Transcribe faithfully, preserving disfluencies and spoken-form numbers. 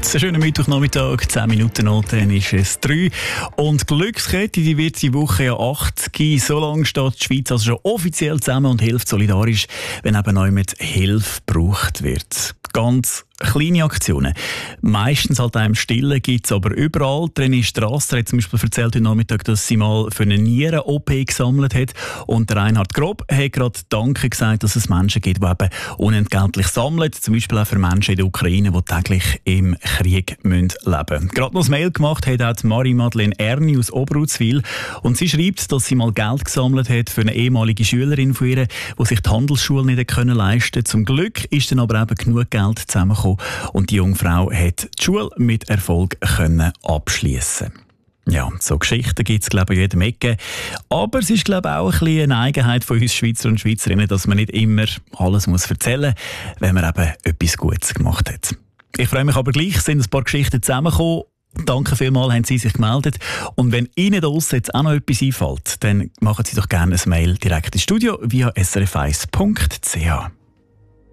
Einen schönen Mittwochnachmittag, zehn Minuten noch, dann ist es drei. Und die Glückskette, die wird die Woche ja achtzig. So lange steht die Schweiz also schon offiziell zusammen und hilft solidarisch, wenn eben neu mit Hilfe gebraucht wird. Ganz kleine Aktionen. Meistens halt auch im Stillen, gibt es aber überall. René Strasser hat zum Beispiel erzählt heute Nachmittag, dass sie mal für eine Nieren-O P gesammelt hat. Und der Reinhard Grob hat gerade Danke gesagt, dass es Menschen gibt, die eben unentgeltlich sammeln. Zum Beispiel auch für Menschen in der Ukraine, die täglich im Krieg leben müssen. Gerade noch ein Mail gemacht hat auch Marie-Madeleine Erni aus Oberutzwil. Und sie schreibt, dass sie mal Geld gesammelt hat für eine ehemalige Schülerin von ihr, die sich die Handelsschule nicht können leisten konnte. Zum Glück ist dann aber eben genug Geld zusammengekommen und die junge Frau hat die Schule mit Erfolg können abschließen. Ja, so Geschichten gibt es, glaube ich, in jedem Ecke. Aber es ist, glaube ich, auch ein bisschen eine Eigenheit von uns Schweizer und Schweizerinnen, dass man nicht immer alles muss erzählen muss, wenn man eben etwas Gutes gemacht hat. Ich freue mich aber gleich, sind ein paar Geschichten zusammengekommen. Danke vielmals, haben Sie sich gemeldet. Und wenn Ihnen da draussen jetzt auch noch etwas einfällt, dann machen Sie doch gerne ein Mail direkt ins Studio via s r f eins punkt c h.